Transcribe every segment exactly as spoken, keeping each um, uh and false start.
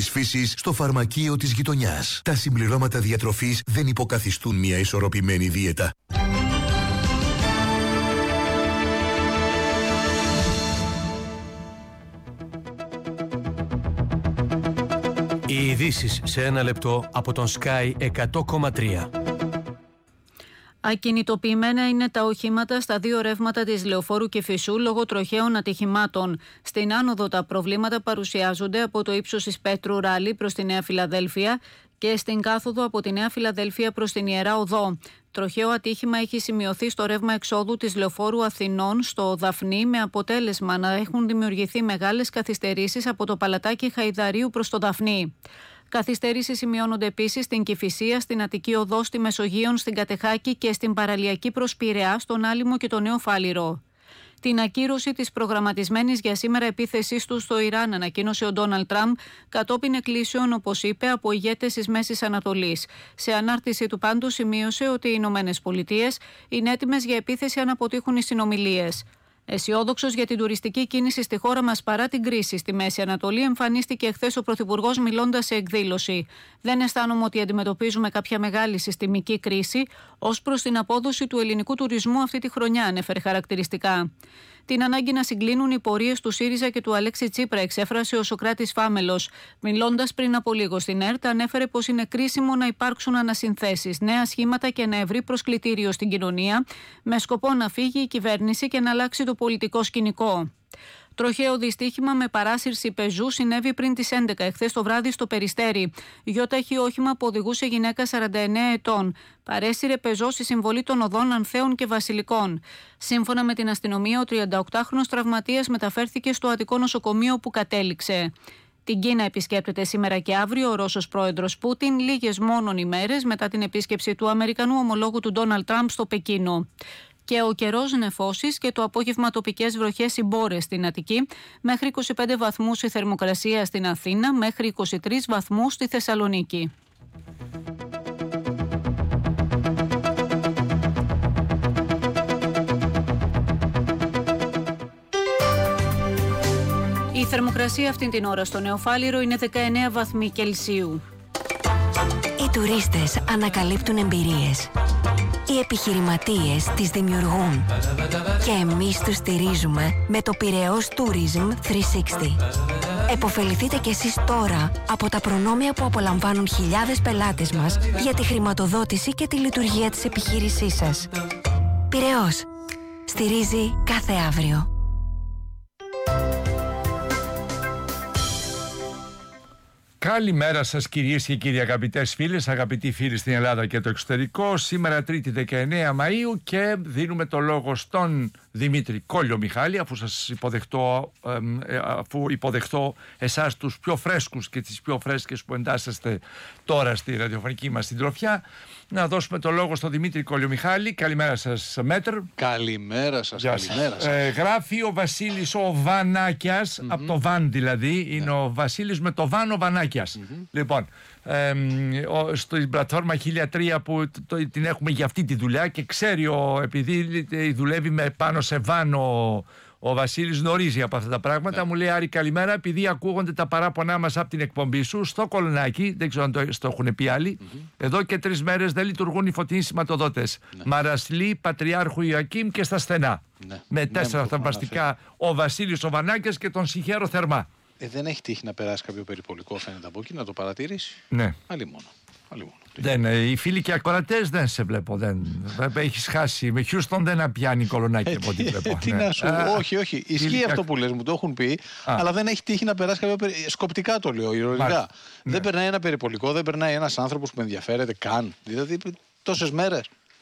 της φύσης στο φαρμακείο της γειτονιάς. Τα συμπληρώματα διατροφής δεν υποκαθιστούν μια ισορροπημένη δίαιτα. Οι ειδήσεις σε ένα λεπτό από τον Sky εκατό κόμμα τρία. Ακινητοποιημένα είναι τα οχήματα στα δύο ρεύματα της Λεωφόρου Κηφισού λόγω τροχαίων ατυχημάτων. Στην άνοδο τα προβλήματα παρουσιάζονται από το ύψος της Πέτρου Ράλι προς τη Νέα Φιλαδέλφια και στην κάθοδο από τη Νέα Φιλαδέλφια προς την Ιερά Οδό. Τροχαίο ατύχημα έχει σημειωθεί στο ρεύμα εξόδου της Λεωφόρου Αθηνών στο Δαφνί, με αποτέλεσμα να έχουν δημιουργηθεί μεγάλες καθυστερήσεις από το Παλατάκι Χαϊδαρίου προς το Δαφνί. Καθυστερήσεις σημειώνονται επίσης στην Κηφισία, στην Αττική Οδό, στη Μεσογείων, στην Κατεχάκη και στην παραλιακή προς Πειραιά, στον Άλυμο και το Νέο Φάληρο. Την ακύρωση της προγραμματισμένης για σήμερα επίθεσής του στο Ιράν ανακοίνωσε ο Ντόναλντ Τραμπ κατόπιν εκκλήσεων, όπως είπε, από ηγέτες της Μέσης Ανατολής. Σε ανάρτηση του πάντως σημείωσε ότι οι Ηνωμένες Πολιτείες είναι έτοιμες για επίθεση αν αποτύχουν οι συνομιλίες. Αισιόδοξος για την τουριστική κίνηση στη χώρα μας παρά την κρίση στη Μέση Ανατολή, εμφανίστηκε χθες ο Πρωθυπουργός μιλώντας σε εκδήλωση. Δεν αισθάνομαι ότι αντιμετωπίζουμε κάποια μεγάλη συστημική κρίση ως προς την απόδοση του ελληνικού τουρισμού αυτή τη χρονιά, ανέφερε χαρακτηριστικά. Την ανάγκη να συγκλίνουν οι πορείες του ΣΥΡΙΖΑ και του Αλέξη Τσίπρα εξέφρασε ο Σωκράτης Φάμελος. Μιλώντας πριν από λίγο στην ΕΡΤ, ανέφερε πως είναι κρίσιμο να υπάρξουν ανασυνθέσεις, νέα σχήματα και ένα ευρύ προσκλητήριο στην κοινωνία, με σκοπό να φύγει η κυβέρνηση και να αλλάξει το πολιτικό σκηνικό. Τροχαίο δυστύχημα με παράσυρση πεζού συνέβη πριν τις έντεκα εχθές το βράδυ στο Περιστέρι. Γιώταχη όχημα που οδηγούσε γυναίκα σαράντα εννέα ετών. Παρέσυρε πεζό στη συμβολή των οδών Ανθέων και Βασιλικών. Σύμφωνα με την αστυνομία, ο τριανταοκτάχρονος τραυματίας μεταφέρθηκε στο Αττικό νοσοκομείο όπου κατέληξε. Την Κίνα επισκέπτεται σήμερα και αύριο ο Ρώσος πρόεδρος Πούτιν, λίγες μόνον ημέρες μετά την επίσκεψη του Αμερικανού ομολόγου του Ντόναλντ Τραμπ στο Πεκίνο. Και ο καιρός νεφώσεις και το απόγευμα τοπικές βροχές ή μπόρες στην Αττική, μέχρι είκοσι πέντε βαθμούς η θερμοκρασία στην Αθήνα, μέχρι είκοσι τρεις βαθμούς στη Θεσσαλονίκη. Η θερμοκρασία αυτήν την ώρα στο Νέο Φάληρο είναι δεκαεννέα βαθμοί Κελσίου. Οι τουρίστες ανακαλύπτουν εμπειρίες. Οι επιχειρηματίες τις δημιουργούν. Και εμείς τους στηρίζουμε με το Πειραιώς Tourism τριακόσια εξήντα. Εποφεληθείτε κι εσείς τώρα από τα προνόμια που απολαμβάνουν χιλιάδες πελάτες μας για τη χρηματοδότηση και τη λειτουργία της επιχείρησής σας. Πειραιώς. Στηρίζει κάθε αύριο. Καλημέρα σας κυρίες και κύριοι, αγαπητές φίλες, αγαπητοί φίλοι στην Ελλάδα και το εξωτερικό. Σήμερα Τρίτη δεκαεννέα Μαΐου και δίνουμε το λόγο στον Δημήτρη Κόλλιο Μιχάλη, αφού σας υποδεχτώ, ε, αφού υποδεχτώ εσάς τους πιο φρέσκους και τις πιο φρέσκες που εντάσσεστε τώρα στη ραδιοφωνική μας συντροφιά. Να δώσουμε το λόγο στον Δημήτρη Κόλλιο Μιχάλη. Καλημέρα σας, Μέτρ. Καλημέρα σας, καλημέρα σας. Ε, γράφει ο Βασίλης ο Βανάκιας, mm-hmm. από το Βαν δηλαδή, είναι yeah. ο Βασίλης με το Βαν ο Βανάκιας. Mm-hmm. Λοιπόν, ε, ο, στην πλατφόρμα χίλια τρία που το, το, την έχουμε για αυτή τη δουλειά και ξέρει, ο, επειδή δουλεύει με, πάνω σε Βαν ο, ο Βασίλης, γνωρίζει από αυτά τα πράγματα. Yeah. Μου λέει, Άρη, καλημέρα, επειδή ακούγονται τα παράπονά μας από την εκπομπή σου στο Κολονάκι, δεν ξέρω αν το, το έχουν πει άλλοι, mm-hmm. εδώ και τρεις μέρες δεν λειτουργούν οι φωτεινοί σηματοδότες. Yeah. Μαρασλή, Πατριάρχου Ιωακήμ και στα στενά. Yeah. Με τέσσερα yeah, θαυμαστικά ο Βασίλης ο Βανάκιας και τον συγχαίρω θερμά. Ε, δεν έχει τύχει να περάσει κάποιο περιπολικό, φαίνεται από εκεί, να το παρατηρήσει. Ναι. Άλλη μόνο. Άλλη μόνο. Δεν, οι φίλοι και ακροατές δεν σε βλέπω. Δεν. Έχεις χάσει. Με Χιούστον δεν πιάνει Κολονάκι από ό,τι βλέπω. Τι να σου πω, όχι, όχι. Ισχύει αυτό που λες, μου το έχουν πει, αλλά δεν έχει τύχει να περάσει κάποιο περιπολικό. Σκοπτικά το λέω, ηρωνικά. Δεν περνάει ένα περιπολικό, δεν περνάει ένας άνθρωπος που με ενδιαφέρεται καν. Δηλαδή τόσες μέρες.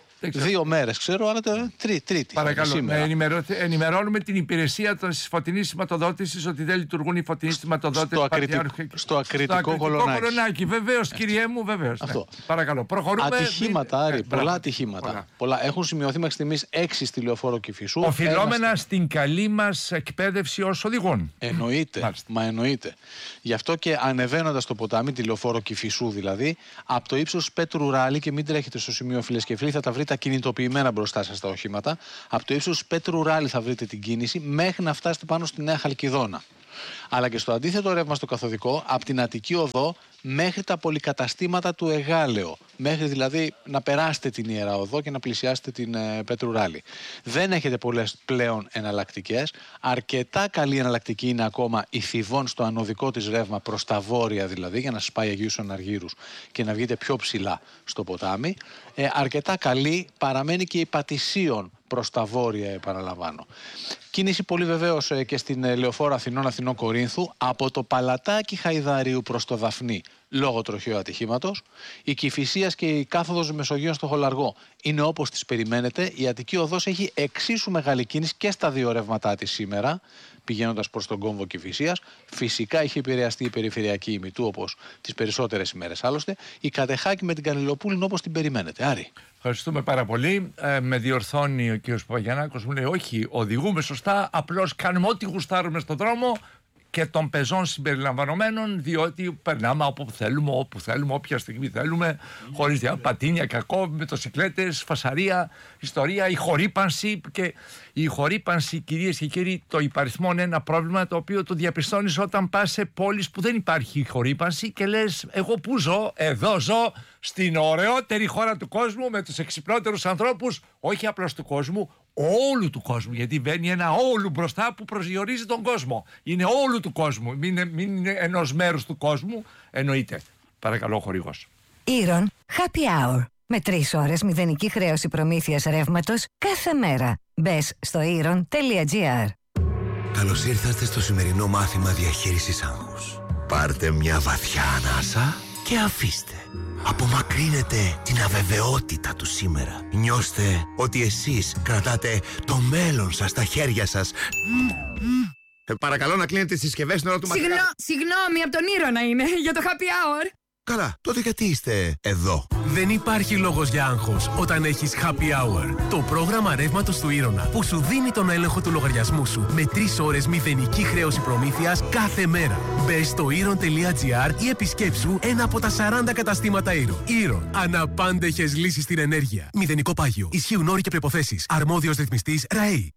Δύο μέρες ξέρω, αλλά τρί, τρίτη. Παρακαλώ, να ενημερώ, ενημερώνουμε την υπηρεσία της φωτεινής σηματοδότησης ότι δεν λειτουργούν οι φωτεινοί σηματοδότες. Στο, ακριτικ... στο ακριτικό Κολονάκι. Κολονάκι. Βεβαίως, κυριέ μου, βεβαίως. Ναι. Παρακαλώ, προχωρούμε. Ατυχήματα, Άρη, ε, πολλά μπράβο. ατυχήματα. Πολλά. πολλά. Έχουν σημειωθεί μέχρι στιγμής έξι στη Λεωφόρο Κηφισού. Οφειλόμενα Ένας... στην καλή μας εκπαίδευση ως οδηγών. Εννοείται. Μα εννοείται. Γι' αυτό και ανεβαίνοντας το ποτάμι, τη Λεωφόρο Κηφισού δηλαδή, από το ύψος Πέτρου Ράλι, και μην τρέχετε στο σημείο, φίλες και φίλοι, θα τα βρείτε κινητοποιημένα μπροστά σας τα οχήματα. Από το ύψος Πέτρου Ράλι θα βρείτε την κίνηση μέχρι να φτάσετε πάνω στη Νέα Χαλκιδόνα. Αλλά και στο αντίθετο ρεύμα στο καθοδικό, από την Αττική Οδό μέχρι τα πολυκαταστήματα του Εγάλεο. Μέχρι δηλαδή να περάσετε την Ιερά Οδό και να πλησιάσετε την ε, Πετρουράλη. Δεν έχετε πολλές πλέον εναλλακτικές. Αρκετά καλή εναλλακτική είναι ακόμα η Θηβών στο ανωδικό της ρεύμα προς τα βόρεια δηλαδή, για να σας πάει Αγίους Αναργύρους και να βγείτε πιο ψηλά στο ποτάμι. Ε, αρκετά καλή παραμένει και η Πατησίων προς τα βόρεια, επαναλαμβάνω. Κίνηση πολύ βεβαίως ε, και στην ε, Λεωφόρο Αθηνών Αθηνών Κορίνθου από το Παλατάκι Χαϊδαρίου προς το Δαφνί λόγω τροχαίου ατυχήματος. Η Κηφισίας και η κάθοδος Μεσογείων στο Χολαργό είναι όπως τις περιμένετε. Η Αττική Οδός έχει εξίσου μεγάλη κίνηση και στα δύο ρεύματά της σήμερα, πηγαίνοντας προς τον κόμβο Κηφισίας. Φυσικά είχε επηρεαστεί η περιφερειακή ημιτού όπως τις περισσότερες ημέρες άλλωστε. Η Κατεχάκη με την Κανελοπούλη είναι όπως την περιμένετε. Άρη. Ευχαριστούμε πάρα πολύ. Ε, με διορθώνει ο κ. Παπαγιαννάκος, μου λέει όχι, οδηγούμε σωστά, απλώς κάνουμε ό,τι γουστάρουμε στον δρόμο και των πεζών συμπεριλαμβανομένων, διότι περνάμε όπου θέλουμε, όπου θέλουμε, όποια στιγμή θέλουμε, χωρίς δια... πατίνια, κακό, μοτοσικλέτες, φασαρία, ιστορία, η χορύπανση. Και η χορύπανση, κυρίες και κύριοι, το υπαριθμόν είναι ένα πρόβλημα το οποίο το διαπιστώνεις όταν πας σε πόλεις που δεν υπάρχει χορύπανση και λες, εγώ που ζω, εδώ ζω, στην ωραιότερη χώρα του κόσμου, με τους εξυπνότερους ανθρώπους, όχι απλώς του κόσμου, όλου του κόσμου, γιατί βαίνει ένα όλου μπροστά που προσδιορίζει τον κόσμο. Είναι όλου του κόσμου, μην είναι, μην είναι ενός μέρους του κόσμου, εννοείται. Παρακαλώ, χορηγός. Ήρων Happy Hour. Με τρεις ώρες μηδενική χρέωση προμήθειας ρεύματος κάθε μέρα. Μπες στο ήρων τελεία τζι άρ. Καλώς ήρθατε στο σημερινό μάθημα διαχείρισης άγχους. Πάρτε μια βαθιά ανάσα και αφήστε. Απομακρύνετε την αβεβαιότητα του σήμερα. Νιώστε ότι εσείς κρατάτε το μέλλον σας στα χέρια σας. Ε, παρακαλώ να κλείνετε τις συσκευές στην ώρα του μαθήματος. Συγγνώ, συγγνώμη, από τον Ήρωνα είναι, για το Happy Hour. Καλά, τότε γιατί είστε εδώ? Δεν υπάρχει λόγος για άγχος όταν έχεις Happy Hour. Το πρόγραμμα ρεύματος του Ήρωνα που σου δίνει τον έλεγχο του λογαριασμού σου με τρεις ώρες μηδενική χρέωση προμήθειας κάθε μέρα. Μπες στο ήρων τελεία τζι άρ ή επισκέψου ένα από τα σαράντα καταστήματα Ήρων. Ήρων. Αναπάντεχες λύσεις στην ενέργεια. Μηδενικό πάγιο. Ισχύουν όροι και προϋποθέσεις. Αρμόδιος ρυθμιστής ΡΑΕΗ.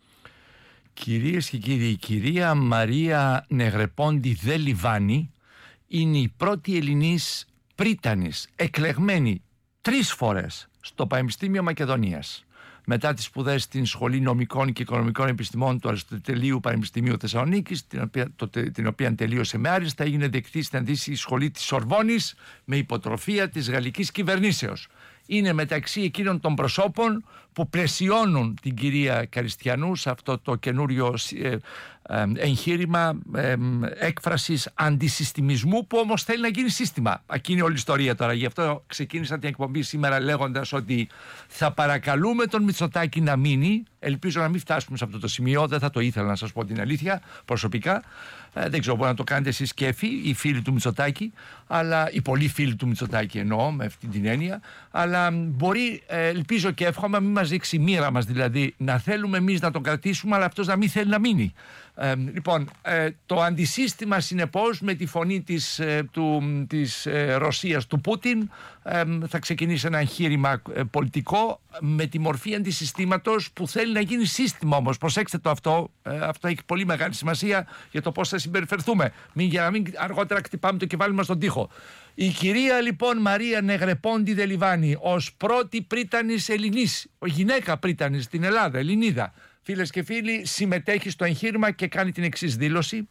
Κυρίες και κύριοι, η κυρία Μαρία Νεγρεπόντη Δε Λιβάνη είναι η πρώτη Ελληνής πρίτανης εκλεγμένη τρεις φορές στο Πανεπιστήμιο Μακεδονίας. Μετά τις σπουδές στην Σχολή Νομικών και Οικονομικών Επιστημών του Αριστοτελείου Πανεπιστημίου Θεσσαλονίκης, την οποία, το, την οποία τελείωσε με άριστα, έγινε δεκτή στην αντίστοιχη σχολή της Σορβόνης με υποτροφία της γαλλικής κυβερνήσεως. Είναι μεταξύ εκείνων των προσώπων που πλαισιώνουν την κυρία Καριστιανού σε αυτό το καινούριο ε, ε, εγχείρημα ε, έκφρασης αντισυστημισμού, που όμως θέλει να γίνει σύστημα. Εκεί είναι όλη η ιστορία τώρα. Γι' αυτό ξεκίνησα την εκπομπή σήμερα λέγοντας ότι θα παρακαλούμε τον Μητσοτάκη να μείνει. Ελπίζω να μην φτάσουμε σε αυτό το σημείο. Δεν θα το ήθελα, να σας πω την αλήθεια προσωπικά. Ε, δεν ξέρω, μπορεί να το κάνετε εσείς και οι φίλοι του Μητσοτάκη, αλλά οι πολλοί φίλοι του Μητσοτάκη εννοώ με αυτή την έννοια. Αλλά μπορεί, ε, ελπίζω και εύχομαι, μην μας δείξει η μοίρα μας δηλαδή, να θέλουμε εμείς να τον κρατήσουμε, αλλά αυτός να μην θέλει να μείνει. Ε, λοιπόν, ε, το αντισύστημα συνεπώς με τη φωνή της, ε, του, της ε, Ρωσίας, του Πούτιν, ε, θα ξεκινήσει ένα εγχείρημα ε, πολιτικό με τη μορφή αντισυστήματος που θέλει να γίνει σύστημα όμως. Προσέξτε το αυτό, ε, αυτό έχει πολύ μεγάλη σημασία για το πώς θα συμπεριφερθούμε. Μην, για να μην αργότερα χτυπάμε το κεφάλι μας στον τοίχο. Η κυρία λοιπόν Μαρία Νεγρεπόντη Δε Λιβάνη, ως πρώτη πρίτανης Ελληνής, γυναίκα πρίτανης στην Ελλάδα, Ελληνίδα, φίλες και φίλοι, συμμετέχει στο εγχείρημα και κάνει την εξής δήλωση.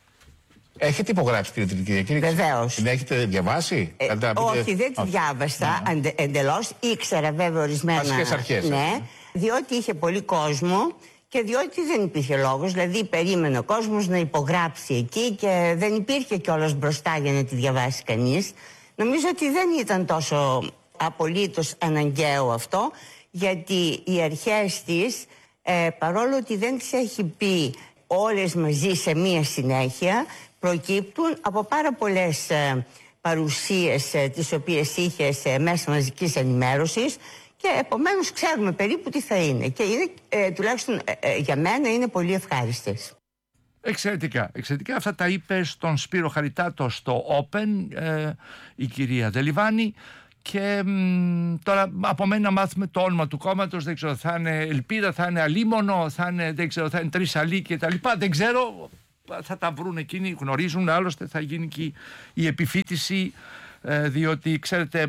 Έχετε υπογράψει την Κυριακή? Βεβαίως. Την έχετε διαβάσει? Ε, Κατά... όχι, δεν τη διάβασα ναι. εντελώς. Ήξερα βέβαια ορισμένα. Βασικές αρχές. Ναι, διότι είχε πολύ κόσμο και διότι δεν υπήρχε λόγος. Δηλαδή περίμενε ο κόσμος να υπογράψει εκεί και δεν υπήρχε κιόλας μπροστά για να τη διαβάσει κανείς. Νομίζω ότι δεν ήταν τόσο απολύτως αναγκαίο αυτό, γιατί οι αρχές της, ε, παρόλο ότι δεν τις έχει πει όλες μαζί σε μία συνέχεια, προκύπτουν από πάρα πολλές ε, παρουσίες ε, τις οποίες είχε σε μέσα μαζικής ενημέρωσης και επομένως ξέρουμε περίπου τι θα είναι. Και είναι, ε, τουλάχιστον ε, ε, για μένα είναι πολύ ευχάριστες. Εξαιρετικά, εξαιρετικά. Αυτά τα είπε στον Σπύρο Χαριτάτο στο Open ε, η κυρία Δε Λιβάνη. Και μ, τώρα από μένα να μάθουμε το όνομα του κόμματος. Δεν ξέρω, θα είναι Ελπίδα, θα είναι Αλίμονο, θα είναι, δεν ξέρω, θα είναι Τρεις Αλή και τα λοιπά. Δεν ξέρω. θα τα βρουν εκείνοι, γνωρίζουν, άλλωστε θα γίνει και η επιφύτηση, διότι ξέρετε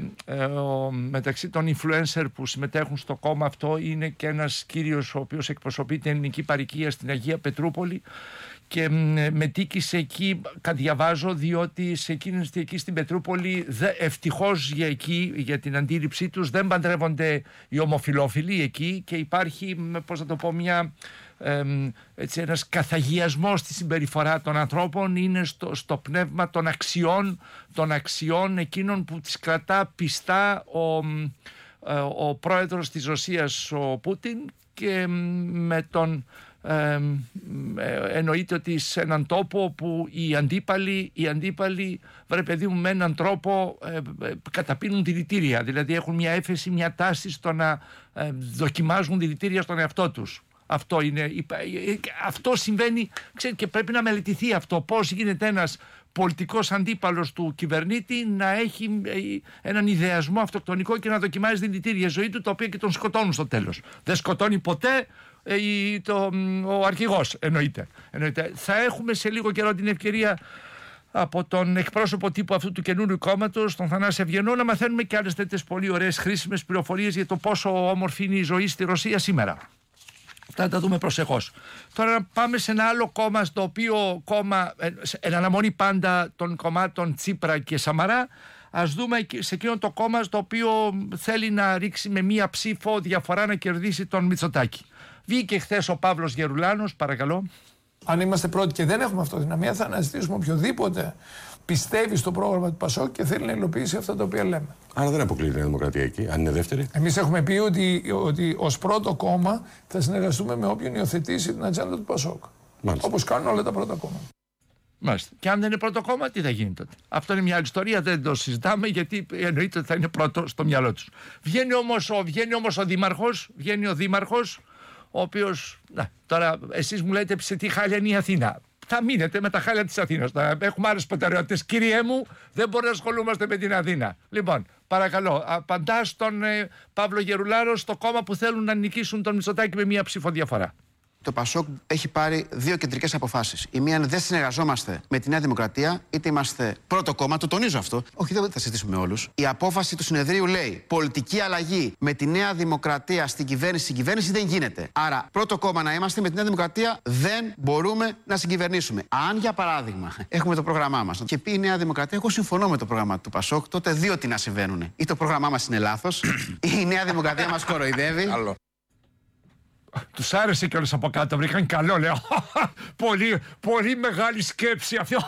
μεταξύ των influencer που συμμετέχουν στο κόμμα αυτό είναι και ένας κύριος ο οποίος εκπροσωπεί την ελληνική παροικία στην Αγία Πετρούπολη και με τίκησε εκεί, κατδιαβάζω, διότι σε εκείνη εκεί στην Πετρούπολη ευτυχώς για εκεί, για την αντίληψή τους, δεν παντρεύονται οι ομοφυλόφιλοι εκεί και υπάρχει, πώς να το πω, μια Ε, έτσι, ένας καθαγιασμός στη συμπεριφορά των ανθρώπων, είναι στο, στο πνεύμα των αξιών, των αξιών εκείνων που τις κρατά πιστά ο, ο πρόεδρος της Ρωσίας, ο Πούτιν, και με τον ε, εννοείται ότι σε έναν τόπο που οι αντίπαλοι, οι αντίπαλοι βρε παιδί μου, με έναν τρόπο ε, ε, καταπίνουν δηλητήρια, δηλαδή έχουν μια έφεση, μια τάση στο να ε, δοκιμάζουν δηλητήρια στον εαυτό τους. Αυτό είναι, αυτό συμβαίνει, ξέρετε, και πρέπει να μελετηθεί αυτό. Πώς γίνεται ένας πολιτικός αντίπαλος του κυβερνήτη να έχει έναν ιδεασμό αυτοκτονικό και να δοκιμάζει δηλητήρια ζωή του, τα οποία και τον σκοτώνουν στο τέλος. Δεν σκοτώνει ποτέ ε, το, ο αρχηγός, εννοείται. εννοείται. Θα έχουμε σε λίγο καιρό την ευκαιρία από τον εκπρόσωπο τύπου αυτού του καινούριου κόμματος, τον Θανάση Αυγενό, να μαθαίνουμε και άλλες τέτοιες πολύ ωραίες χρήσιμες πληροφορίες για το πόσο όμορφη είναι η ζωή στη Ρωσία σήμερα. Αυτά θα τα δούμε προσεχώς. Τώρα πάμε σε ένα άλλο κόμμα, στο οποίο κόμμα, εν αναμονή πάντα των κομμάτων Τσίπρα και Σαμαρά. Ας δούμε σε εκείνο το κόμμα στο οποίο θέλει να ρίξει με μία ψήφο διαφορά να κερδίσει τον Μητσοτάκη. Βγήκε χθες ο Παύλος Γερουλάνος, παρακαλώ. Αν είμαστε πρώτοι και δεν έχουμε αυτοδυναμία, θα αναζητήσουμε οποιοδήποτε πιστεύει στο πρόγραμμα του Πασόκ και θέλει να υλοποιήσει αυτά τα οποία λέμε. Άρα δεν αποκλείεται η Δημοκρατία εκεί, αν είναι δεύτερη. Εμείς έχουμε πει ότι, ότι ως πρώτο κόμμα θα συνεργαστούμε με όποιον υιοθετήσει την ατζέντα του Πασόκ. Όπως κάνουν όλα τα πρώτα κόμματα. Μάλιστα. Και αν δεν είναι πρώτο κόμμα, τι θα γίνει τότε? Αυτό είναι μια άλλη ιστορία, δεν το συζητάμε, γιατί εννοείται ότι θα είναι πρώτο στο μυαλό τους. Βγαίνει όμως ο, βγαίνει όμως ο Δήμαρχος, βγαίνει ο Δήμαρχος, ο οποίος, να, τώρα εσείς μου λέτε σε τι χάλια είναι η Αθήνα. Θα μείνετε με τα χάλια της Αθήνας. Έχουμε άλλες προτεραιότητες. Κύριέ μου, δεν μπορεί να ασχολούμαστε με την Αθήνα. Λοιπόν, παρακαλώ, απαντά στον ε, Παύλο Γερουλάρο, στο κόμμα που θέλουν να νικήσουν τον Μητσοτάκη με μία ψηφοδιαφορά. Το Πασόκ έχει πάρει δύο κεντρικές αποφάσεις. Η μία είναι δεν συνεργαζόμαστε με τη Νέα Δημοκρατία, είτε είμαστε πρώτο κόμμα, το τονίζω αυτό. Όχι, δεν θα συζητήσουμε όλους. Η απόφαση του συνεδρίου λέει πολιτική αλλαγή με τη Νέα Δημοκρατία στην κυβέρνηση, συγκυβέρνηση δεν γίνεται. Άρα, πρώτο κόμμα να είμαστε με τη Νέα Δημοκρατία, δεν μπορούμε να συγκυβερνήσουμε. Αν για παράδειγμα έχουμε το πρόγραμμά μας και πει η Νέα Δημοκρατία, εγώ συμφωνώ με το πρόγραμμα του Πασόκ, τότε δύο τι να συμβαίνουν. Ή το πρόγραμμά μας είναι λάθος, ή η Νέα Δημοκρατία μας κοροϊδεύει. Τους άρεσε κιόλας από κάτω, βρήκαν καλό, λέω. πολύ, πολύ μεγάλη σκέψη αυτή.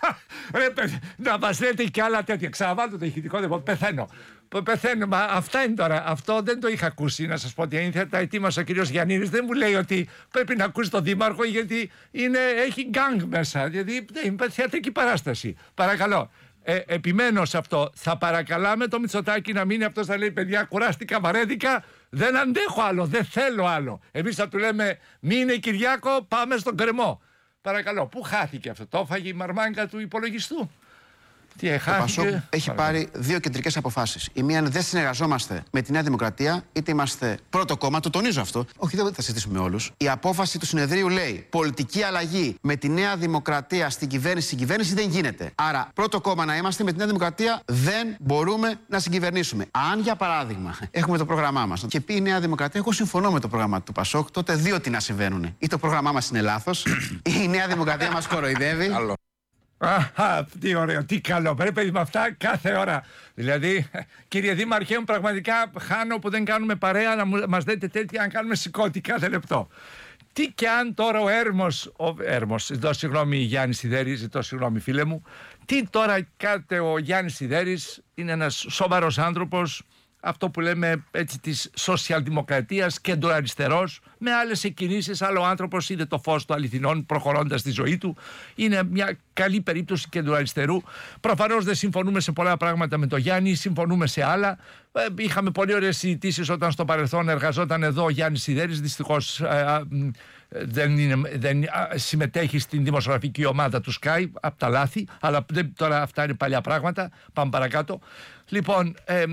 Να μας λέτε κι άλλα τέτοια. Ξαναβάλτε το ηχητικό, δεν πω, πεθαίνω. Πεθαίνω, μα αυτά είναι τώρα. Αυτό δεν το είχα ακούσει, να σας πω ότι είναι. Τα ετοίμασε ο κύριος Γιαννίδης. Δεν μου λέει ότι πρέπει να ακούσει τον Δήμαρχο, γιατί είναι, έχει γκάνγκ μέσα. Γιατί είναι θεατρική παράσταση. Παρακαλώ. Ε, επιμένω σε αυτό. Θα παρακαλάμε το Μητσοτάκη να μείνει αυτός, θα λέει: παιδιά, κουράστηκα, βαρέθηκα, δεν αντέχω άλλο, δεν θέλω άλλο. Εμείς θα του λέμε: μείνε Κυριάκο, πάμε στον κρεμό. Παρακαλώ. Πού χάθηκε αυτό? Το έφαγε η μαρμάγκα του υπολογιστού? Τι το Πασόκ έχει πάρει δύο κεντρικές αποφάσεις. Η μία είναι δεν συνεργαζόμαστε με τη Νέα Δημοκρατία, είτε είμαστε πρώτο κόμμα, το τονίζω αυτό. Όχι, δεν θα συζητήσουμε όλους. Η απόφαση του συνεδρίου λέει πολιτική αλλαγή με τη Νέα Δημοκρατία στην κυβέρνηση, συγκυβέρνηση δεν γίνεται. Άρα, πρώτο κόμμα να είμαστε με τη Νέα Δημοκρατία, δεν μπορούμε να συγκυβερνήσουμε. Αν για παράδειγμα έχουμε το πρόγραμμά μας και πει η Νέα Δημοκρατία, εγώ συμφωνώ με το πρόγραμμα του Πασόκ, τότε δύο τι να συμβαίνουν. Ή το πρόγραμμά μας είναι λάθος, ή η Νέα Δημοκρατία μας κοροϊδεύει. Αχα, τι ωραίο, τι καλό. Πρέπει με αυτά κάθε ώρα. Δηλαδή, κύριε Δήμαρχέ μου, πραγματικά χάνω που δεν κάνουμε παρέα να μας λέτε τέτοια, να κάνουμε σηκώτη κάθε λεπτό. Τι και αν τώρα ο Έρμος, ο Έρμος, ζητώ συγγνώμη Γιάννη Σιδέρης, ζητώ συγγνώμη φίλε μου, τι τώρα κάτε ο Γιάννης Σιδέρης, είναι ένας σοβαρός άνθρωπος, αυτό που λέμε έτσι της σοσιαλδημοκρατίας, κεντροαριστερός, με άλλες εκκινήσεις, άλλο άνθρωπος είδε το φως των αληθινών προχωρώντας τη ζωή του. Είναι μια καλή περίπτωση κεντροαριστερού. Προφανώς δεν συμφωνούμε σε πολλά πράγματα με τον Γιάννη, συμφωνούμε σε άλλα. Ε, είχαμε πολύ ωραίες συζητήσεις όταν στο παρελθόν εργαζόταν εδώ ο Γιάννης Σιδέρης. Δυστυχώς ε, ε, δεν, είναι, δεν α, συμμετέχει στην δημοσιογραφική ομάδα του Sky, από τα λάθη, αλλά δεν, τώρα αυτά είναι παλιά πράγματα. Πάμε παρακάτω. Λοιπόν, ε,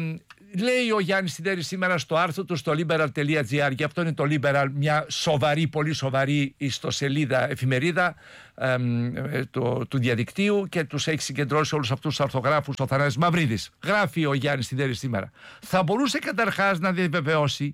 λέει ο Γιάννης Σιδέρης σήμερα στο άρθρο του στο liberal τελεία gr, και αυτό είναι το Liberal, μια σοβαρή, πολύ σοβαρή ιστοσελίδα, εφημερίδα ε, ε, το, του διαδικτύου, και τους έχει συγκεντρώσει όλους αυτούς τους αρθογράφους ο Θανάσης Μαυρίδης. Γράφει ο Γιάννης Σιδέρης σήμερα. Θα μπορούσε καταρχάς να διαβεβαιώσει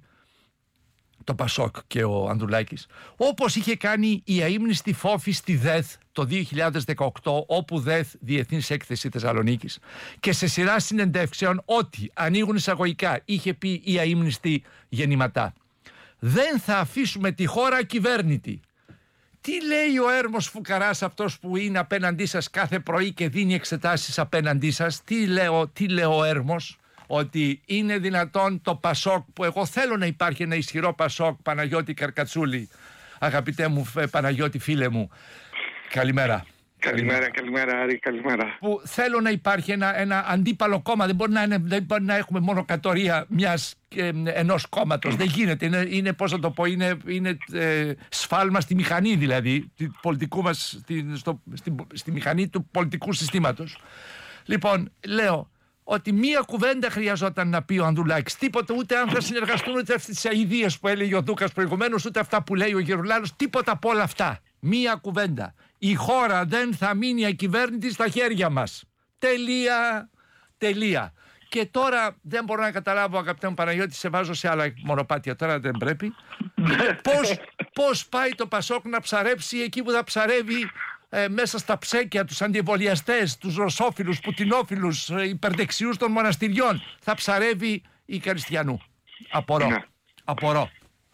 το Πασόκ και ο Ανδρουλάκης, όπως είχε κάνει η αείμνηστη φόφη στη ΔΕΘ το δύο χιλιάδες δεκαοκτώ, όπου ΔΕΘ, Διεθνής Έκθεση Θεσσαλονίκης, και σε σειρά συνεντεύξεων ότι, ανοίγουν εισαγωγικά, είχε πει η αείμνηστη γεννηματά, δεν θα αφήσουμε τη χώρα ακυβέρνητη. Τι λέει ο Έρμος Φουκαράς, αυτός που είναι απέναντί σας κάθε πρωί και δίνει εξετάσεις απέναντί σας? Τι λέω, τι λέει ο Έρμος? Ότι είναι δυνατόν το Πασόκ, που εγώ θέλω να υπάρχει ένα ισχυρό Πασόκ, Παναγιώτη Καρκατσούλη, αγαπητέ μου Παναγιώτη, φίλε μου, καλημέρα. Καλημέρα, καλημέρα Άρη, καλημέρα. Που θέλω να υπάρχει ένα, ένα αντίπαλο κόμμα, δεν μπορεί να, είναι, δεν μπορεί να έχουμε μόνο κατορία μιας, ε, ενός κόμματος, δεν γίνεται, είναι, είναι πώς να το πω, είναι, είναι ε, σφάλμα στη μηχανή δηλαδή, του πολιτικού μας, στη, στο, στη, στη μηχανή του πολιτικού συστήματος. Λοιπόν, λέω ότι μία κουβέντα χρειαζόταν να πει ο Ανδρουλάκης. Τίποτα, ούτε αν θα συνεργαστούν, ούτε αυτές τις αηδίες που έλεγε ο Δούκας προηγουμένως, ούτε αυτά που λέει ο Γερουλάνος, τίποτα από όλα αυτά. Μία κουβέντα. Η χώρα δεν θα μείνει ακυβέρνητη στα χέρια μας. Τελεία. Τελεία. Και τώρα δεν μπορώ να καταλάβω, αγαπητέ μου Παναγιώτη, σε βάζω σε άλλα μονοπάτια, τώρα δεν πρέπει. πώς, πώς πάει το Πασόκ να ψαρέψει εκεί που θα ψαρεύει, Ε, μέσα στα ψέκια, τους αντιεμβολιαστές, τους ρωσόφιλους, πουτινόφιλους, ε, υπερδεξιούς των μοναστηριών, θα ψαρεύει η Καριστιανού? Απορώ. Ναι. Απορώ.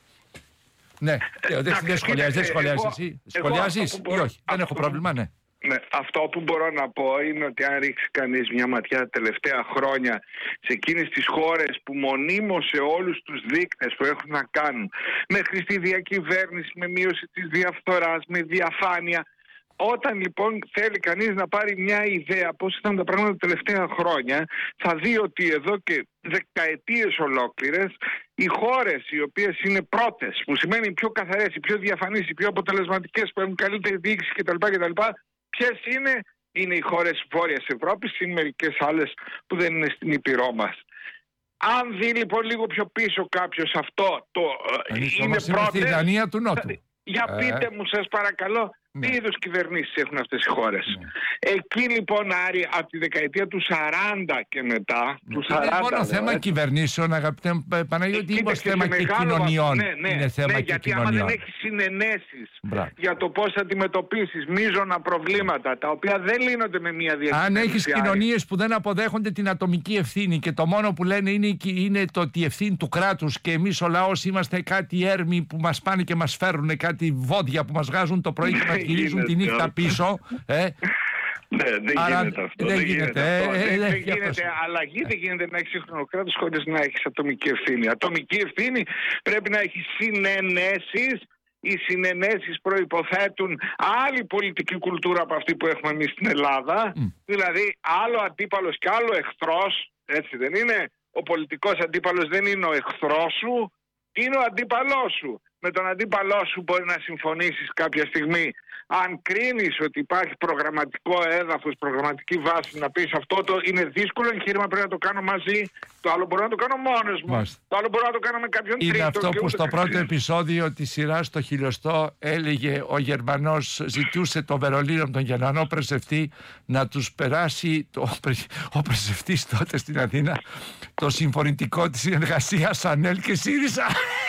Ναι, ε, δεν δε σχολιάζεις, δεν σχολιάζεις εσύ. Σχολιάζεις ή όχι? Δεν έχω πρόβλημα, ναι. Ναι, αυτό που μπορώ να πω είναι ότι αν ρίξει κανείς μια ματιά τα τελευταία χρόνια σε εκείνες τις χώρες που μονίμως σε όλους τους δείκτες που έχουν να κάνουν με χρηστή διακυβέρνηση, με μείωση της διαφθοράς, με διαφάνεια, όταν λοιπόν θέλει κανείς να πάρει μια ιδέα πώς ήταν τα πράγματα τα τελευταία χρόνια, θα δει ότι εδώ και δεκαετίες ολόκληρες οι χώρες οι οποίες είναι πρώτες, που σημαίνει οι πιο καθαρές, οι πιο διαφανείς, οι πιο αποτελεσματικές, που έχουν καλύτερη διοίκηση κτλ. κτλ. Ποιες είναι? Είναι οι χώρες της Βόρειας Ευρώπης, είναι μερικές άλλες που δεν είναι στην ήπειρό μας. Αν δει λοιπόν λίγο πιο πίσω κάποιος αυτό, το Εμείς είναι πρώτες. Στη Δανία του Νότου. Για πείτε ε... μου σας παρακαλώ, ναι. Τι είδους κυβερνήσεις έχουν αυτές οι χώρες? Ναι. Εκεί λοιπόν, Άρη, από τη δεκαετία του σαράντα και μετά, ναι. του σαράντα, είναι μόνο θέμα έτσι. Κυβερνήσεων, αγαπητέ Παναγιώτη, είναι θέμα και κοινωνιών. Ναι, ναι, είναι θέμα ναι, και γιατί κοινωνιών. άμα δεν έχεις συνενέσεις για το πώς θα αντιμετωπίσεις μείζωνα προβλήματα, τα οποία δεν λύνονται με μία διαδικασία. Αν έχεις κοινωνίες που δεν αποδέχονται την ατομική ευθύνη και το μόνο που λένε είναι, είναι το ότι η ευθύνη του κράτους, και εμείς ο λαός είμαστε κάτι έρμοι που μας πάνε και μας φέρουν, κάτι βόδια που μας βγάζουν το πρωί και μας γυρίζουν τη νύχτα πίσω. Ε. Ναι, δεν Άρα, γίνεται αυτό. Δεν, δεν γίνεται, γίνεται, αυτό. Ε, δεν, ε, δεν ε, γίνεται αλλαγή, δεν γίνεται να έχει σύγχρονο κράτος χωρίς να έχει ατομική ευθύνη. Ατομική ευθύνη πρέπει να έχει συνενέσεις. Οι συνενέσεις προϋποθέτουν άλλη πολιτική κουλτούρα από αυτή που έχουμε εμείς στην Ελλάδα. Mm. Δηλαδή, άλλο αντίπαλος και άλλο εχθρός. Έτσι δεν είναι? Ο πολιτικός αντίπαλος δεν είναι ο εχθρός σου, είναι ο αντίπαλός σου. Με τον αντίπαλό σου μπορεί να συμφωνήσεις κάποια στιγμή. Αν κρίνεις ότι υπάρχει προγραμματικό έδαφος, προγραμματική βάση, να πεις αυτό το είναι δύσκολο εγχείρημα, πρέπει να το κάνω μαζί. Το άλλο μπορώ να το κάνω μόνος μου. Μάλιστα. Το άλλο μπορώ να το κάνω με κάποιον τρίτο. Είναι αυτό που στο πρώτο επεισόδιο της σειράς το Χιλιοστό έλεγε ο Γερμανός, ζητούσε το Βερολίνο, τον Γερμανό πρεσβευτή, να τους περάσει το, ο πρεσβευτής τότε στην Αθήνα το συμφωνητικό της συνεργασίας ΑΝΕΛ και ΣΥΡΙΖΑ.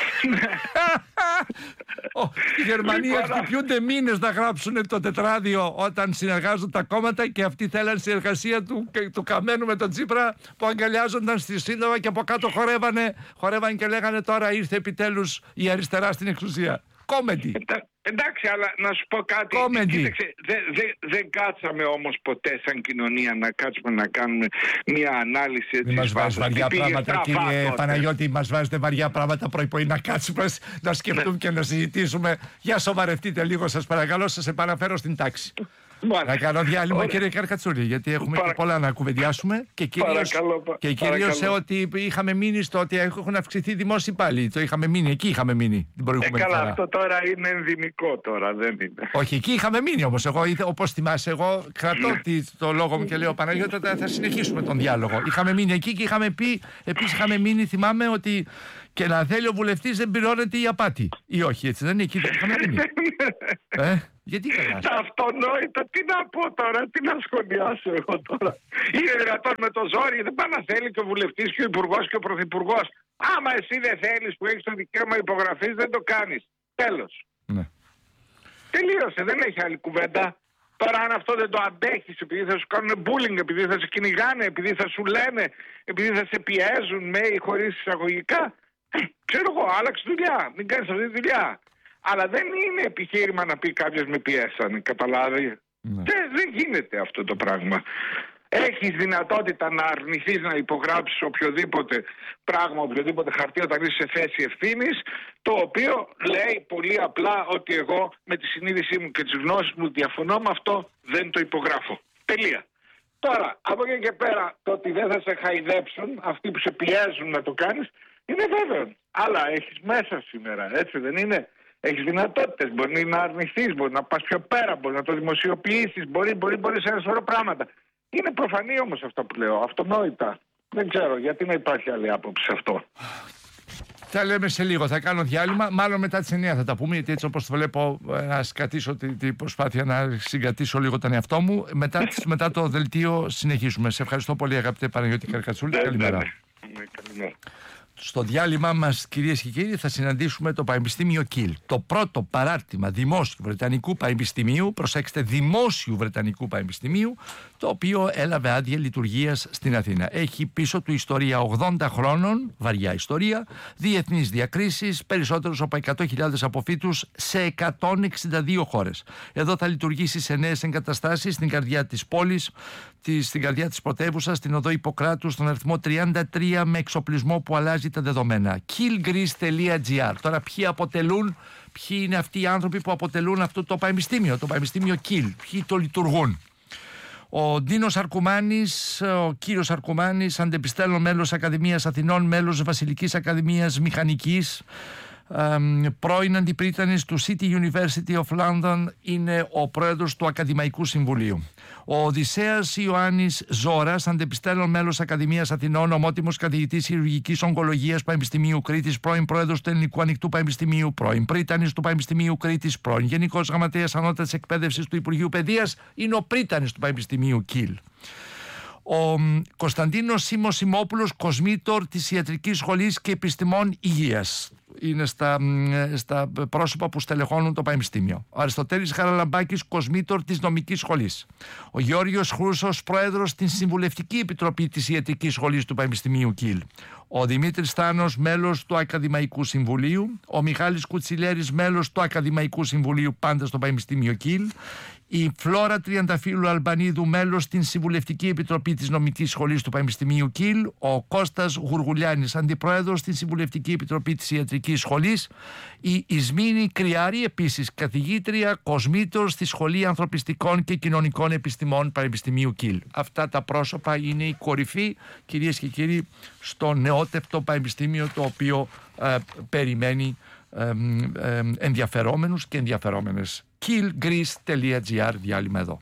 Οι Γερμανοί χτυπιούνται μήνες να γράψουν το τετράδιο όταν συνεργάζονται τα κόμματα, και αυτοί θέλαν συνεργασία του, του Καμένου με τον Τσίπρα, που αγκαλιάζονταν στη Σύνταγμα και από κάτω χορεύανε, χορεύανε και λέγανε τώρα ήρθε επιτέλους η αριστερά στην εξουσία. Κόμεντι. Εντάξει, αλλά να σου πω κάτι. Κοίταξε, δεν δε, δε κάτσαμε όμως ποτέ σαν κοινωνία να κάτσουμε να κάνουμε μια ανάλυση. Μην μας βάζεις βαριά πράγματα, κύριε τότε. Παναγιώτη, μας βάζετε βαριά πράγματα πρωί-πρωί να κάτσουμε, να σκεφτούμε και να συζητήσουμε. Για σοβαρευτείτε λίγο, σας παρακαλώ, σας επαναφέρω στην τάξη. Να κάνω διάλειμμα, κύριε Καρκατσούλη, γιατί έχουμε Παρα... και πολλά να κουβεντιάσουμε και κυρίως, και κυρίως σε ότι είχαμε μείνει στο ότι έχουν αυξηθεί δημόσιοι πάλι. Το είχαμε μείνει, εκεί είχαμε μείνει την προηγούμενη ε, καλά, φορά. Αυτό τώρα είναι ενδυμικό τώρα, δεν είναι. Όχι, εκεί είχαμε μείνει όμως. Εγώ, όπως θυμάσαι, εγώ κρατώ το λόγο μου και λέω Παναγιώτα, θα συνεχίσουμε τον διάλογο. Είχαμε μείνει εκεί και είχαμε πει, επίσης είχαμε μείνει, θυμάμαι ότι και να θέλει ο βουλευτής δεν πληρώνεται η απάτη. Ή όχι, έτσι δεν είναι, εκεί δεν είχαμε μείνει. ε, γιατί καλά. Τα αυτονόητα, τι να πω τώρα, τι να σχολιάσω εγώ τώρα. Είναι δυνατόν με το ζόρι, δεν πάει να θέλει και ο βουλευτής και ο υπουργός και ο πρωθυπουργός. Άμα εσύ δεν θέλεις που έχεις το δικαίωμα υπογραφής, δεν το κάνεις. Τέλος. Ναι. Τελείωσε, δεν έχει άλλη κουβέντα. Τώρα αν αυτό δεν το αντέχεις, επειδή θα σου κάνουν bullying, επειδή θα σε κυνηγάνε, επειδή θα σου λένε, επειδή θα σε πιέζουν με ή χωρίς εισαγωγικά, ε, ξέρω εγώ, άλλαξε δουλειά, μην κάνεις αυτή τη δουλειά. Αλλά δεν είναι επιχείρημα να πει κάποιος με πιέσανε, καταλάβει. Ναι. Δεν, δεν γίνεται αυτό το πράγμα. Έχεις δυνατότητα να αρνηθείς να υπογράψεις οποιοδήποτε πράγμα, οποιοδήποτε χαρτί όταν είσαι σε θέση ευθύνης, το οποίο λέει πολύ απλά ότι εγώ με τη συνείδησή μου και τις γνώσεις μου διαφωνώ με αυτό, δεν το υπογράφω. Τελεία. Τώρα, από εκεί και πέρα, το ότι δεν θα σε χαϊδέψουν, αυτοί που σε πιέζουν να το κάνεις, είναι βέβαιο. Αλλά έχεις μέσα σήμερα, έτσι δεν είναι. Έχεις δυνατότητες, μπορεί να αρνηθείς, μπορεί να πας πιο πέρα, μπορεί να το δημοσιοποιήσεις, μπορεί, μπορεί, μπορεί σε ένα σωρό πράγματα. Είναι προφανή όμως αυτό που λέω, αυτονόητα. Δεν ξέρω γιατί να υπάρχει άλλη άποψη σε αυτό. Θα λέμε σε λίγο, θα κάνω διάλειμμα, μάλλον μετά τις εννιά θα τα πούμε, γιατί έτσι όπως το βλέπω να σκατήσω την, την προσπάθεια να συγκρατήσω λίγο τον εαυτό μου. Μετά, μετά το δελτίο συνεχίσουμε. Σε ευχαριστώ πολύ αγαπητέ Παναγιώτη Καρκατσούλη, καλημέρα. Καλημέρα. Στο διάλειμμα μας, κυρίες και κύριοι, θα συναντήσουμε το Πανεπιστήμιο Κιλ. Το πρώτο παράρτημα δημόσιου Βρετανικού Πανεπιστημίου, προσέξτε, δημόσιου Βρετανικού Πανεπιστημίου, το οποίο έλαβε άδεια λειτουργίας στην Αθήνα. Έχει πίσω του ιστορία ογδόντα χρόνων, βαριά ιστορία, διεθνείς διακρίσεις, περισσότερους από εκατό χιλιάδες αποφύτους σε εκατόν εξήντα δύο χώρες. Εδώ θα λειτουργήσει σε νέες εγκαταστάσεις στην καρδιά της πόλης, στην καρδιά της πρωτεύουσας, στην οδό Ιπποκράτου, στον αριθμό τριάντα τρία, με εξοπλισμό που αλλάζει τα δεδομένα. κιλ γκρις τελεία τζι άρ. Τώρα ποιοι αποτελούν, ποιοι είναι αυτοί οι άνθρωποι που αποτελούν αυτό το πανεπιστήμιο, το Πανεπιστήμιο Κιλ, ποιοι το λειτουργούν. Ο Ντίνος Αρκουμάνης, ο κύριος Αρκουμάνης, αντεπιστέλλον μέλος Ακαδημίας Αθηνών, μέλος Βασιλικής Ακαδημίας Μηχανικής, Um, πρώην αντιπρίτανης του City University of London, είναι ο πρόεδρος του Ακαδημαϊκού Συμβουλίου. Ο Οδυσσέας Ιωάννης Ζώρας, αντεπιστέλλον μέλος Ακαδημίας Αθηνών, ομότιμος καθηγητής χειρουργικής ογκολογίας Πανεπιστημίου Κρήτης, πρώην πρόεδρος του Ελληνικού Ανοιχτού Πανεπιστημίου, πρώην πρίτανης του Πανεπιστημίου Κρήτης, πρώην γενικός γραμματέας ανώτατης εκπαίδευσης του Υπουργείου Παιδείας, είναι ο πρίτανης του Πανεπιστημίου Κιλ. Ο Κωνσταντίνος Σίμος Σιμόπουλος, κοσμήτορ της Ιατρικής Σχολής και Επιστημών Υγείας. Είναι στα, στα πρόσωπα που στελεχώνουν το Πανεπιστήμιο. Ο Αριστοτέλης Χαραλαμπάκης, κοσμήτορ της Νομικής Σχολής. Ο Γεώργιος Χρούσος, πρόεδρος στην Συμβουλευτική Επιτροπή της Ιατρικής Σχολής του Πανεπιστημίου Κιλ. Ο Δημήτρης Στάνος, μέλος του Ακαδημαϊκού Συμβουλίου. Ο Μιχάλης Κουτσιλέρης, μέλος του Ακαδημαϊκού Συμβουλίου, πάντα στο Πανεπιστήμιο Κιλ. Η Φλόρα Τριανταφύλου Αλμπανίδου, μέλος στην Συμβουλευτική Επιτροπή της Νομικής Σχολής του Πανεπιστημίου Κιλ. Ο Κώστας Γουργουλιάνης, αντιπρόεδρος στην Συμβουλευτική Επιτροπή της Ιατρικής Σχολής. Η Ισμήνη Κρυάρη, επίσης καθηγήτρια, κοσμήτωρ στη Σχολή Ανθρωπιστικών και Κοινωνικών Επιστημών Πανεπιστημίου Κιλ. Αυτά τα πρόσωπα είναι η κορυφή, κυρίες και κύριοι, στο νεότευτο πανεπιστήμιο, το οποίο ε, περιμένει ε, ε, ενδιαφερόμενους και ενδιαφερόμενες. κιλ γκρις τελεία τζι άρ, διάλειμμα εδώ.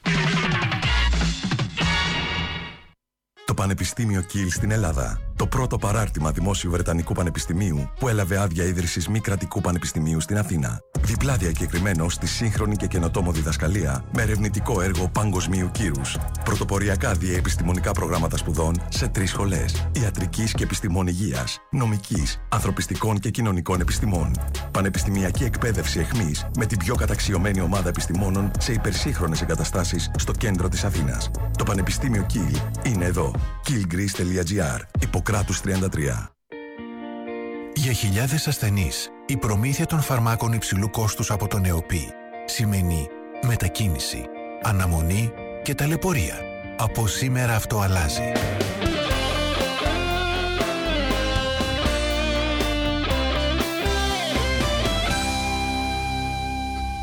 Το Πανεπιστήμιο Κιλ στην Ελλάδα. Το πρώτο παράρτημα Δημόσιου Βρετανικού Πανεπιστημίου που έλαβε άδεια ίδρυσης μη κρατικού πανεπιστημίου στην Αθήνα. Διπλά διακεκριμένο στη σύγχρονη και καινοτόμο διδασκαλία με ερευνητικό έργο παγκοσμίου κύρους. Πρωτοποριακά διαεπιστημονικά προγράμματα σπουδών σε τρεις σχολές: Ιατρικής και Επιστημών Υγείας, Νομικής, Ανθρωπιστικών και Κοινωνικών Επιστημών. Πανεπιστημιακή εκπαίδευση εχμής με την πιο καταξιωμένη ομάδα επιστημόνων σε υπερσύγχρονες εγκαταστάσεις στο κέντρο της Αθήνας. Το Πανεπιστήμιο Κιλ είναι εδώ. κιλ γκρις τελεία τζι άρ. Ιπποκράτους τριάντα τρία. Για χιλιάδες ασθενείς, η προμήθεια των φαρμάκων υψηλού κόστους από τον ΕΟΠΗ σημαίνει μετακίνηση, αναμονή και ταλαιπωρία. Από σήμερα αυτό αλλάζει.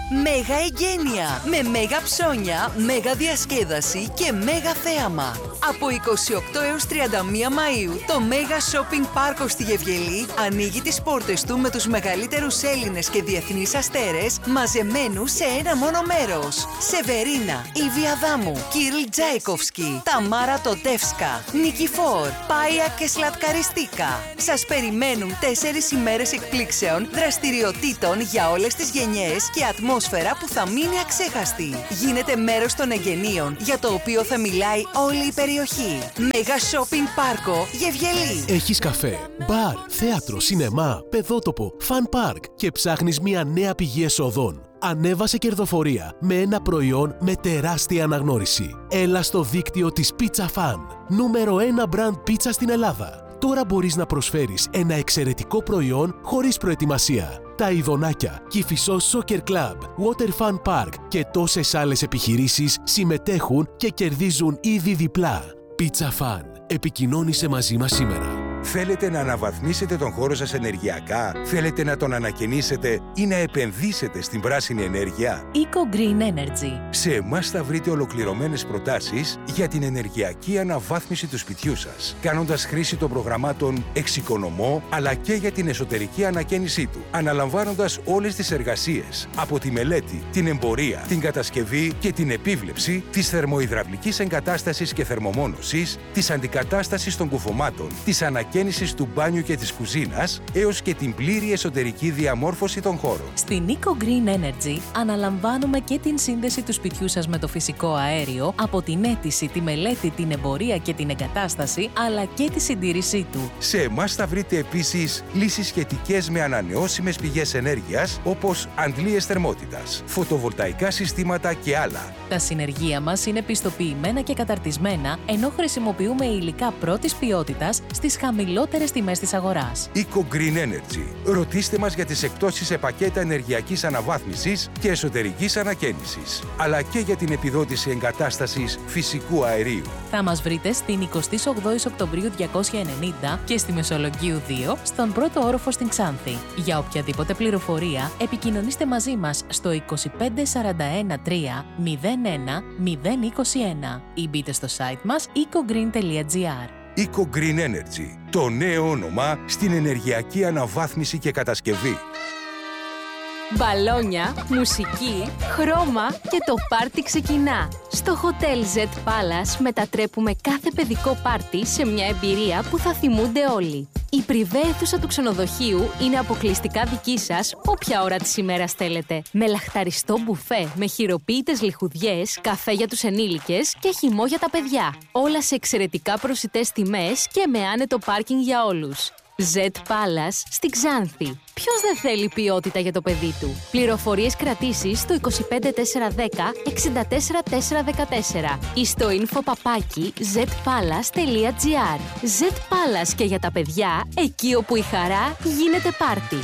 Μέγα εγγένεια με μέγα ψώνια, μέγα διασκέδαση και μέγα θέαμα. Από είκοσι οκτώ έως τριάντα μία Μαΐου το Μέγα Shopping Πάρκο στη Γευγελή ανοίγει τις πόρτες του με τους μεγαλύτερους Έλληνες και διεθνείς αστέρες μαζεμένους σε ένα μόνο μέρος. Σεβερίνα, Ιβη Αδάμου, Κίρλ Τζάικοφσκι, Ταμάρα Τοτεύσκα, Νικηφόρ, Πάια και Σλατκαριστίκα. Σας περιμένουν τέσσερις ημέρες εκπλήξεων, δραστηριοτήτων για όλες τις γενιές και ατμόσφαιρα που θα μείνει αξέχαστη. Γίνετε μέρος των εγγενείων για το οποίο θα μιλάει όλη η περιοχή. Μέγα Shopping Πάρκο Γευγελή. Έχεις καφέ, μπαρ, θέατρο, σινεμά, παιδότοπο, φαν πάρκ και ψάχνεις μια νέα πηγή εσόδων. Ανέβασε κερδοφορία με ένα προϊόν με τεράστια αναγνώριση. Έλα στο δίκτυο της Pizza Fan, νούμερο ένα μπραντ πίτσα στην Ελλάδα. Τώρα μπορείς να προσφέρεις ένα εξαιρετικό προϊόν χωρίς προετοιμασία. Τα Ιδονάκια, Κηφισός Soccer Club, Water Fun Park και τόσες άλλες επιχειρήσεις συμμετέχουν και κερδίζουν ήδη διπλά. Pizza Fan. Επικοινώνησε μαζί μας σήμερα. Θέλετε να αναβαθμίσετε τον χώρο σας ενεργειακά? Θέλετε να τον ανακαινήσετε ή να επενδύσετε στην πράσινη ενέργεια? Eco Green Energy. Σε εμάς θα βρείτε ολοκληρωμένες προτάσεις για την ενεργειακή αναβάθμιση του σπιτιού σας, κάνοντας χρήση των προγραμμάτων Εξοικονομώ, αλλά και για την εσωτερική ανακαίνισή του, αναλαμβάνοντας όλες τις εργασίες, από τη μελέτη, την εμπορία, την κατασκευή και την επίβλεψη της θερμοϊδραυλικής εγκατάστασης και θερμομόνωσης, της αντικατάστασης των κουφωμάτων, της ανακαίνισης του μπάνιου και της κουζίνας, έως και την πλήρη εσωτερική διαμόρφωση των χώρων. Στην Eco Green Energy αναλαμβάνουμε και την σύνδεση του σπιτιού σας με το φυσικό αέριο, από την αίτηση, τη μελέτη, την εμπορία και την εγκατάσταση, αλλά και τη συντήρησή του. Σε εμάς θα βρείτε επίσης λύσεις σχετικές με ανανεώσιμες πηγές ενέργειας, όπως αντλίες θερμότητας, φωτοβολταϊκά συστήματα και άλλα. Τα συνεργεία μας είναι πιστοποιημένα και καταρτισμένα, ενώ χρησιμοποιούμε υλικά πρώτης ποιότητας στις χαμηλότερες τιμές της αγοράς. Eco Green Energy. Ρωτήστε μας για τις εκπτώσεις σε πακέτα ενεργειακής αναβάθμισης και εσωτερικής ανακαίνισης, αλλά και για την επιδότηση εγκατάστασης φυσικού αερίου. Θα μας βρείτε στην εικοστή όγδοη Οκτωβρίου διακόσια ενενήντα και στη Μεσολογγίου δύο, στον πρώτο όροφο στην Ξάνθη. Για οποιαδήποτε πληροφορία, επικοινωνήστε μαζί μας στο είκοσι πέντε σαράντα ένα τρία μηδέν ένα μηδέν είκοσι ένα ή μπείτε στο site μας eco green τελεία gr. Eco Green Energy, το νέο όνομα στην ενεργειακή αναβάθμιση και κατασκευή. Μπαλόνια, μουσική, χρώμα και το πάρτι ξεκινά. Στο Hotel Z Palace μετατρέπουμε κάθε παιδικό πάρτι σε μια εμπειρία που θα θυμούνται όλοι. Η πριβέ αίθουσα του ξενοδοχείου είναι αποκλειστικά δική σας όποια ώρα της ημέρας θέλετε. Με λαχταριστό μπουφέ, με χειροποίητες λιχουδιές, καφέ για τους ενήλικες και χυμό για τα παιδιά. Όλα σε εξαιρετικά προσιτές τιμές και με άνετο πάρκινγκ για όλους. Z Palace στην Ξάνθη. Ποιος δεν θέλει ποιότητα για το παιδί του? Πληροφορίες κρατήσεις στο είκοσι πέντε τετρακόσια δέκα εξήντα τέσσερα τετρακόσια δεκατέσσερα ή στο info παπάκι zpalace τελεία gr. Z Palace και για τα παιδιά, εκεί όπου η χαρά γίνεται πάρτι.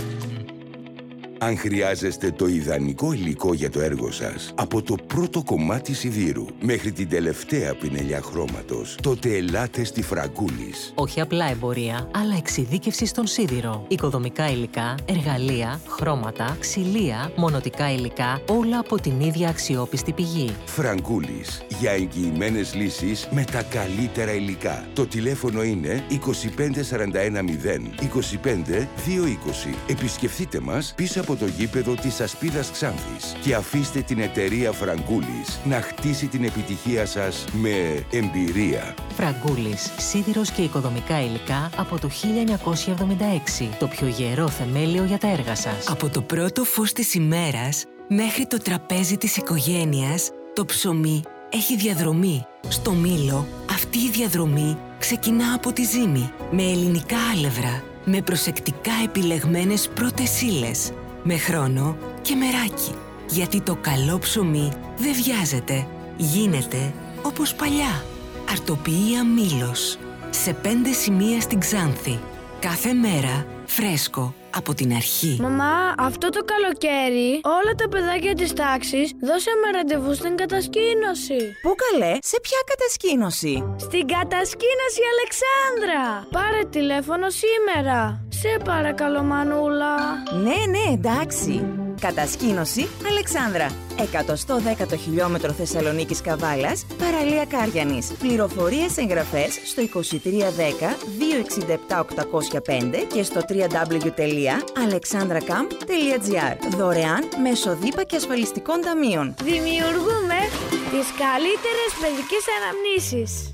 Αν χρειάζεστε το ιδανικό υλικό για το έργο σας, από το πρώτο κομμάτι σιδήρου μέχρι την τελευταία πινελιά χρώματος, τότε ελάτε στη Φραγκούλης. Όχι απλά εμπορία, αλλά εξειδίκευση στον σίδηρο. Οικοδομικά υλικά, εργαλεία, χρώματα, ξυλία, μονοτικά υλικά, όλα από την ίδια αξιόπιστη πηγή. Φραγκούλης, για εγγυημένες λύσεις με τα καλύτερα υλικά. Το τηλέφωνο είναι είκοσι πέντε σαράντα ένα μηδέν είκοσι πέντε δύο είκοσι. Επισκεφτείτε μας πίσω από το γήπεδο της Ασπίδας Ξάνθης και αφήστε την εταιρεία Φραγκούλης να χτίσει την επιτυχία σας με εμπειρία. Φραγκούλης, σίδηρος και οικοδομικά υλικά από το χίλια εννιακόσια εβδομήντα έξι. Το πιο γερό θεμέλιο για τα έργα σας. Από το πρώτο φως της ημέρας μέχρι το τραπέζι της οικογένειας, το ψωμί έχει διαδρομή. Στο Μήλο, αυτή η διαδρομή ξεκινά από τη ζύμη, με ελληνικά άλευρα, με προσεκτικά επιλεγμένες πρώτες ύλες, με χρόνο και μεράκι. Γιατί το καλό ψωμί δεν βιάζεται, γίνεται όπως παλιά. Αρτοποιία Μήλος, σε πέντε σημεία στην Ξάνθη. Κάθε μέρα φρέσκο από την αρχή. Μαμά, αυτό το καλοκαίρι όλα τα παιδάκια της τάξης δώσε με ραντεβού στην κατασκήνωση. Πού καλέ, σε ποια κατασκήνωση? Στην κατασκήνωση Αλεξάνδρα. Πάρε τηλέφωνο σήμερα. Σε παρακαλώ, μανούλα. Ναι, ναι, εντάξει. Κατασκήνωση Αλεξάνδρα. εκατόν δέκατο χιλιόμετρο Θεσσαλονίκης Καβάλας, παραλία Κάριανης. Πληροφορίες εγγραφές στο είκοσι τρία δέκα δύο εξήντα επτά οκτακόσια πέντε και στο double-u double-u double-u τελεία alexandracamp τελεία gr. Δωρεάν μέσω δίπα και ασφαλιστικών ταμείων. Δημιουργούμε τις καλύτερες παιδικές αναμνήσεις.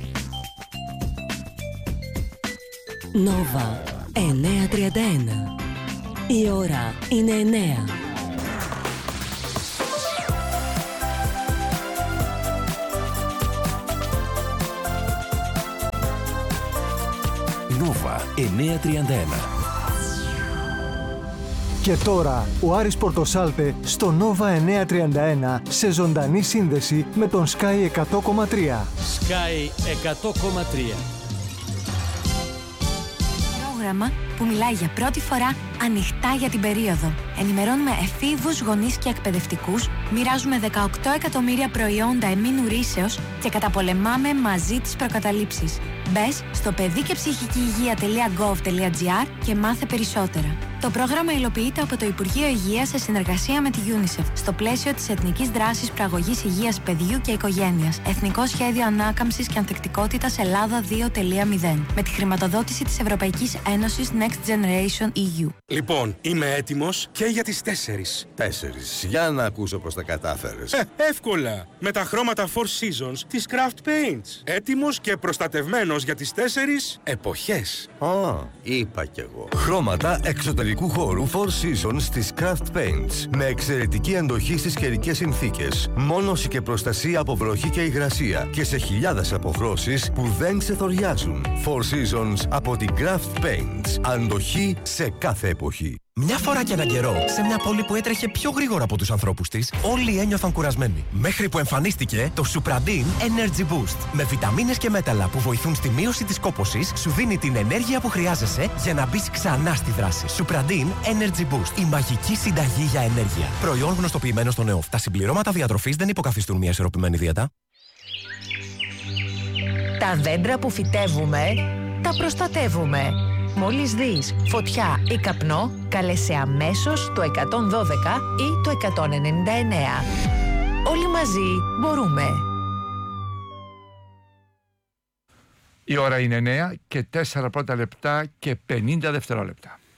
Νόβα εννιακόσια τριάντα ένα. Η ώρα είναι εννέα. Νόβα εννιακόσια τριάντα ένα. Και τώρα ο Άρης Πορτοσάλτε στο Νόβα εννιακόσια τριάντα ένα σε ζωντανή σύνδεση με τον Sky εκατό κόμμα τρία. Sky εκατό κόμμα τρία. Πρόγραμμα που μιλάει για πρώτη φορά ανοιχτά για την περίοδο. Ενημερώνουμε εφήβους, γονείς και εκπαιδευτικούς, μοιράζουμε δεκαοκτώ εκατομμύρια προϊόντα εμήνου ρήσεως και καταπολεμάμε μαζί τις προκαταλήψεις. Μπες στο παιδί και ψυχική υγεία τελεία γκοβ τελεία τζι άρ και μάθε περισσότερα. Το πρόγραμμα υλοποιείται από το Υπουργείο Υγείας σε συνεργασία με τη UNICEF στο πλαίσιο της Εθνικής Δράσης Προαγωγής Υγείας Παιδιού και Οικογένειας. Εθνικό Σχέδιο Ανάκαμψης και Ανθεκτικότητας Ελλάδα δύο τελεία μηδέν. Με τη χρηματοδότηση της Ευρωπαϊκής Ένωσης Next Generation ι γιου. Λοιπόν, είμαι έτοιμος και για τις τέσσερις. Τέσσερις. Για να ακούσω πώς τα κατάφερες. Ε, εύκολα. Με τα χρώματα Four Seasons της Craft Paints. Έτοιμος και προστατευμένος για τις τέσσερις εποχές. Α, είπα κι εγώ. Χρώματα εξωτερικού χώρου Four Seasons της Craft Paints. Με εξαιρετική αντοχή στις καιρικές συνθήκες. Μόνωση και προστασία από βροχή και υγρασία. Και σε χιλιάδες αποχρώσεις που δεν ξεθοριάζουν. Four Seasons από την Craft Paints. Αντοχή σε κάθε εποχή. Μια φορά και έναν καιρό, σε μια πόλη που έτρεχε πιο γρήγορα από τους ανθρώπους της, όλοι ένιωθαν κουρασμένοι. Μέχρι που εμφανίστηκε το Supradin Energy Boost. Με βιταμίνες και μέταλλα που βοηθούν στη μείωση της κόπωσης, σου δίνει την ενέργεια που χρειάζεσαι για να μπεις ξανά στη δράση. Supradin Energy Boost. Η μαγική συνταγή για ενέργεια. Προϊόν γνωστοποιημένο στον ΕΟΦ. Τα συμπληρώματα διατροφής δεν υποκαθιστούν μια ισορροπημένη δίαιτα. Τα δέντρα που φυτεύουμε, τα προστατεύουμε. Μόλις δεις φωτιά ή καπνό, κάλεσε αμέσως το εκατόν δώδεκα ή το εκατόν ενενήντα εννέα. Όλοι μαζί μπορούμε. Η ώρα είναι εννέα και τέσσερα πρώτα λεπτά και πενήντα δευτερόλεπτα.